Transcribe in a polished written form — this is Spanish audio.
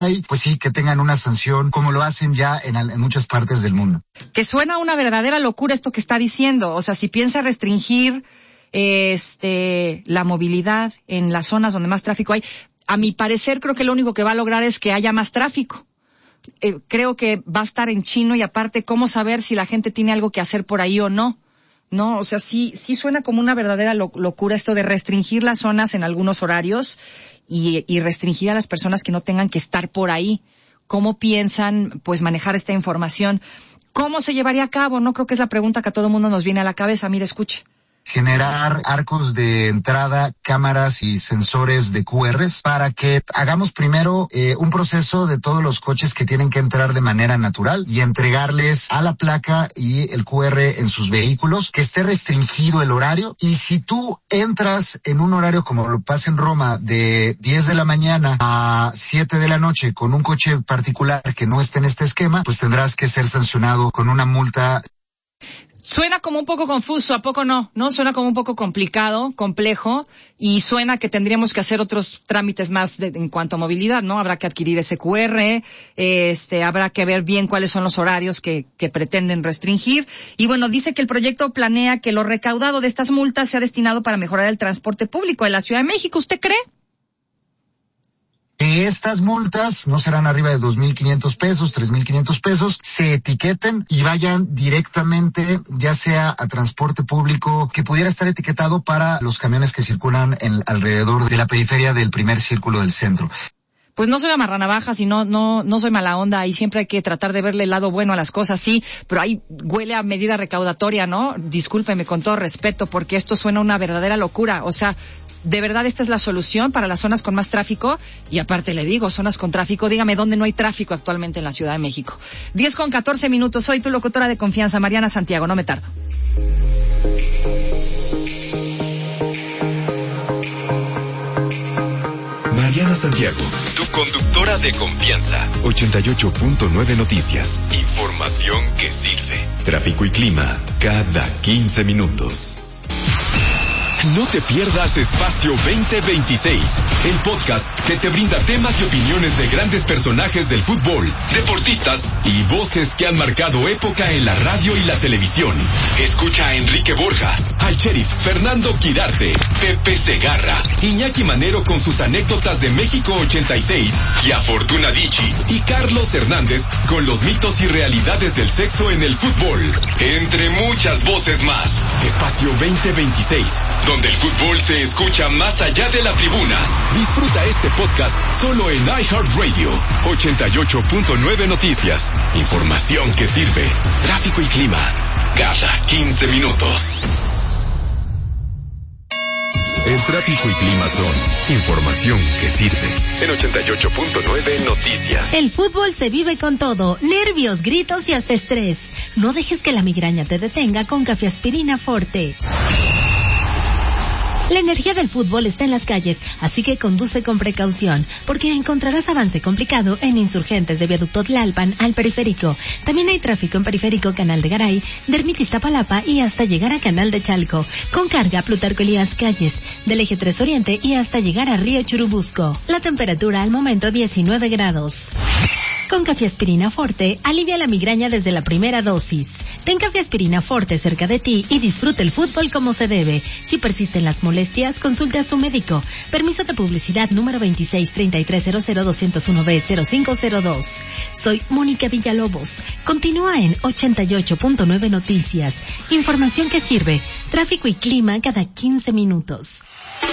pues sí, que tengan una sanción como lo hacen ya en muchas partes del mundo. Que suena una verdadera locura esto que está diciendo. O sea, si piensa restringir la movilidad en las zonas donde más tráfico hay, a mi parecer creo que lo único que va a lograr es que haya más tráfico. Creo que va a estar en chino y aparte, ¿cómo saber si la gente tiene algo que hacer por ahí o no? No, o sea, sí suena como una verdadera locura esto de restringir las zonas en algunos horarios y restringir a las personas que no tengan que estar por ahí. ¿Cómo piensan, pues, manejar esta información? ¿Cómo se llevaría a cabo? No creo que es la pregunta que a todo mundo nos viene a la cabeza. Mire, escuche. Generar arcos de entrada, cámaras y sensores de QRs para que hagamos primero un proceso de todos los coches que tienen que entrar de manera natural y entregarles a la placa y el QR en sus vehículos, que esté restringido el horario. Y si tú entras en un horario como lo pasa en Roma de 10 de la mañana a 7 de la noche con un coche particular que no esté en este esquema, pues tendrás que ser sancionado con una multa. Suena como un poco confuso, ¿a poco no? ¿No? Suena como un poco complicado, complejo, y suena que tendríamos que hacer otros trámites más en cuanto a movilidad, ¿no? Habrá que adquirir ese QR, habrá que ver bien cuáles son los horarios que pretenden restringir. Y bueno, dice que el proyecto planea que lo recaudado de estas multas sea destinado para mejorar el transporte público en la Ciudad de México. ¿Usted cree? Que estas multas no serán arriba de 2,500 pesos, 3,500 pesos, se etiqueten y vayan directamente, ya sea a transporte público, que pudiera estar etiquetado para los camiones que circulan alrededor de la periferia del primer círculo del centro. Pues no soy la marranavajas y no soy mala onda y siempre hay que tratar de verle el lado bueno a las cosas, sí, pero ahí huele a medida recaudatoria, ¿no? Discúlpeme con todo respeto porque esto suena una verdadera locura, o sea, ¿de verdad esta es la solución para las zonas con más tráfico? Y aparte le digo, zonas con tráfico, dígame dónde no hay tráfico actualmente en la Ciudad de México. 10:14, soy tu locutora de confianza, Mariana Santiago, no me tardo. Mariana Santiago, tu conductora de confianza. 88.9 Noticias. Información que sirve. Tráfico y clima cada 15 minutos. No te pierdas Espacio 2026, el podcast que te brinda temas y opiniones de grandes personajes del fútbol, deportistas y voces que han marcado época en la radio y la televisión. Escucha a Enrique Borja, al sheriff Fernando Quirarte, Pepe Segarra, Iñaki Manero con sus anécdotas de México 86 y a Fortuna Dicci y Carlos Hernández con los mitos y realidades del sexo en el fútbol, entre muchas voces más. Espacio 2026, donde el fútbol se escucha más allá de la tribuna. Disfruta este podcast solo en iHeartRadio. 88.9 Noticias. Información que sirve. Tráfico y clima cada 15 minutos. El tráfico y clima son información que sirve. En 88.9 Noticias. El fútbol se vive con todo, nervios, gritos y hasta estrés. No dejes que la migraña te detenga con Café Aspirina Forte. La energía del fútbol está en las calles, así que conduce con precaución, porque encontrarás avance complicado en Insurgentes de Viaducto Tlalpan al Periférico. También hay tráfico en Periférico, Canal de Garay, Dermitis Iztapalapa y hasta llegar a Canal de Chalco. Con carga Plutarco Elías Calles, del Eje 3 Oriente y hasta llegar a Río Churubusco. La temperatura al momento 19 grados. Con Café Aspirina Forte, alivia la migraña desde la primera dosis. Ten Café Aspirina Forte cerca de ti y disfruta el fútbol como se debe. Si persisten las molestias, consulte a su médico. Permiso de publicidad número 26-3300-201B-0502. Soy Mónica Villalobos. Continúa en 88.9 Noticias. Información que sirve. Tráfico y clima cada 15 minutos.